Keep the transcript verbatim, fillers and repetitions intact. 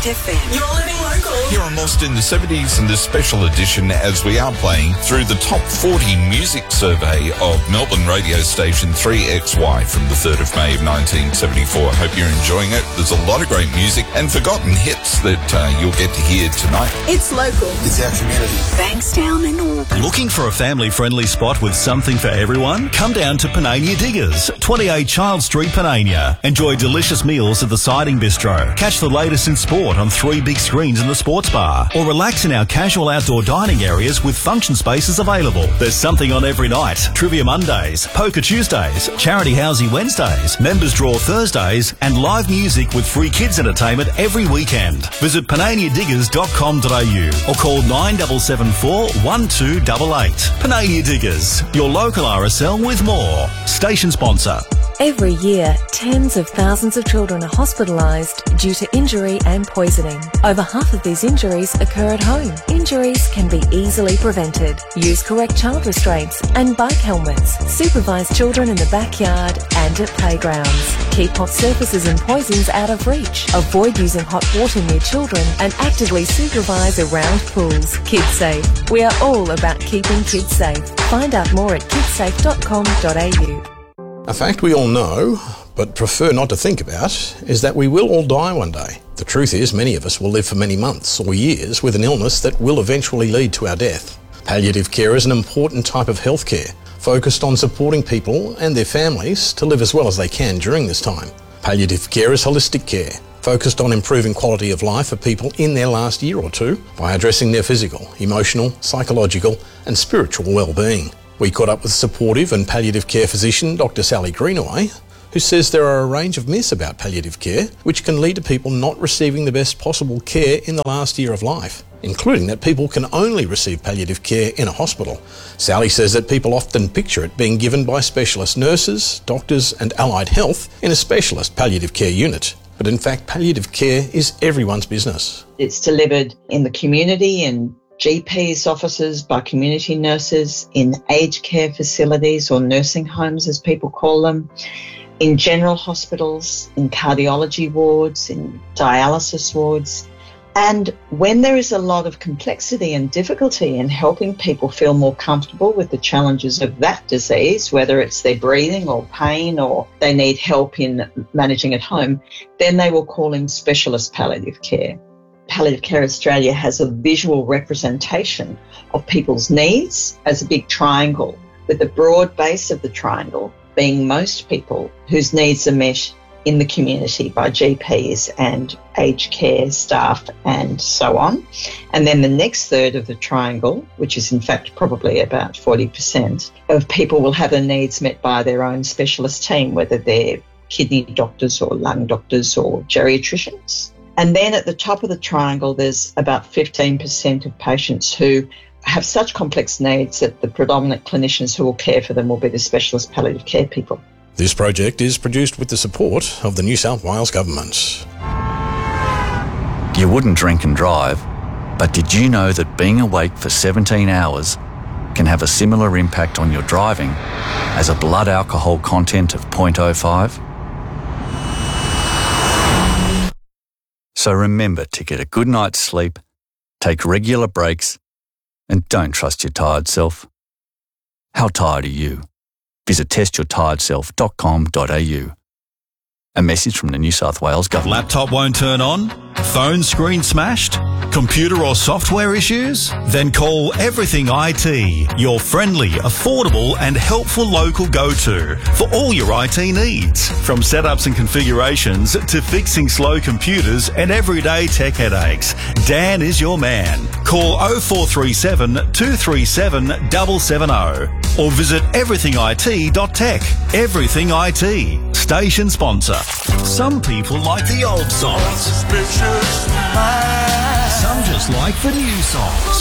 Connect F M. You're living local. Here on Lost in the seventies in this special edition, as we are playing through the top forty music survey of Melbourne radio station three X Y from the third of May of nineteen seventy-four. I hope you're enjoying it. There's a lot of great music and forgotten hits that uh, you'll get to hear tonight. It's local. It's our community. Bankstown and Auburn. Looking for a family-friendly spot with something for everyone? Come down to Panania Diggers, twenty-eight Child Street, Panania. Enjoy delicious meals at the Siding Bistro. Catch the latest in sport on three big screens in the sports bar. Or relax in our casual outdoor dining areas with function spaces available. There's something on every night. Trivia Mondays, Poker Tuesdays, Charity Housey Wednesdays, Members Draw Thursdays, and live music with free kids entertainment every weekend. Visit panania diggers dot com dot a u or call nine seven seven four, one two eight eight. Panania Diggers, your local R S L with more. Station sponsor. Every year, tens of thousands of children are hospitalised due to injury and poisoning. Over half of these injuries occur at home. Injuries can be easily prevented. Use correct child restraints and bike helmets. Supervise children in the backyard and at playgrounds. Keep hot surfaces and poisons out of reach. Avoid using hot water near children and actively supervise around pools. Kids Safe. We are all about keeping kids safe. Find out more at kids safe dot com dot a u. A fact we all know, but prefer not to think about, is that we will all die one day. The truth is, many of us will live for many months or years with an illness that will eventually lead to our death. Palliative care is an important type of healthcare, focused on supporting people and their families to live as well as they can during this time. Palliative care is holistic care, focused on improving quality of life for people in their last year or two by addressing their physical, emotional, psychological and spiritual well-being. We caught up with supportive and palliative care physician Doctor Sally Greenaway, who says there are a range of myths about palliative care which can lead to people not receiving the best possible care in the last year of life, including that people can only receive palliative care in a hospital. Sally says that people often picture it being given by specialist nurses, doctors and allied health in a specialist palliative care unit. But in fact, palliative care is everyone's business. It's delivered in the community and G Ps' offices, by community nurses, in aged care facilities or nursing homes as people call them, in general hospitals, in cardiology wards, in dialysis wards. And when there is a lot of complexity and difficulty in helping people feel more comfortable with the challenges of that disease, whether it's their breathing or pain or they need help in managing at home, then they will call in specialist palliative care. Palliative Care Australia has a visual representation of people's needs as a big triangle, with the broad base of the triangle being most people whose needs are met in the community by G Ps and aged care staff and so on. And then the next third of the triangle, which is in fact probably about forty percent of people, will have their needs met by their own specialist team, whether they're kidney doctors or lung doctors or geriatricians. And then at the top of the triangle, there's about fifteen percent of patients who have such complex needs that the predominant clinicians who will care for them will be the specialist palliative care people. This project is produced with the support of the New South Wales Government. You wouldn't drink and drive, but did you know that being awake for seventeen hours can have a similar impact on your driving as a blood alcohol content of zero point zero five? So remember to get a good night's sleep, take regular breaks, and don't trust your tired self. How tired are you? Visit test your tired self dot com dot a u. A message from the New South Wales Government. Laptop won't turn on? Phone screen smashed? Computer or software issues? Then call Everything I T, your friendly, affordable and helpful local go-to for all your I T needs. From setups and configurations to fixing slow computers and everyday tech headaches, Dan is your man. Call oh four three seven, two three seven, seven seven oh or visit everything I T dot tech. Everything I T, station sponsor. Some people like the old songs. Some just like the new songs.